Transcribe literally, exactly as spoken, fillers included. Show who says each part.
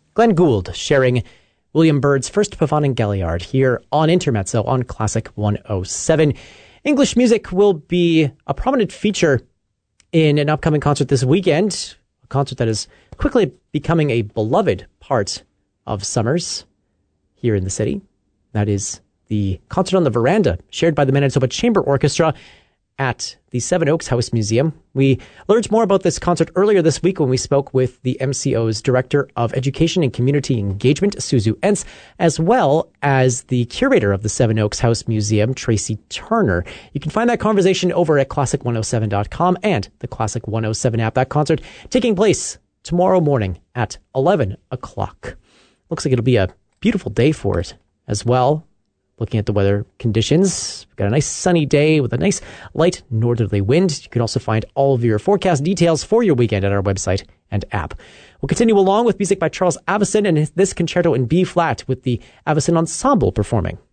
Speaker 1: Glenn Gould sharing William Byrd's First Pavane and Galliard here on Intermezzo on Classic one oh seven. English music will be a prominent feature in an upcoming concert this weekend, a concert that is quickly becoming a beloved part of summers here in the city. That is the Concert on the Veranda, shared by the Manitoba Chamber Orchestra at the Seven Oaks House Museum. We learned more about this concert earlier this week when we spoke with the M C O's Director of Education and Community Engagement, Suzu Entz, as well as the curator of the Seven Oaks House Museum, Tracy Turner. You can find that conversation over at classic one oh seven dot com and the Classic one oh seven app. That concert taking place tomorrow morning at eleven o'clock. Looks like it'll be a beautiful day for it as well. Looking at the weather conditions, we've got a nice sunny day with a nice light northerly wind. You can also find all of your forecast details for your weekend at our website and app. We'll continue along with music by Charles Avison and this concerto in B flat with the Avison Ensemble performing.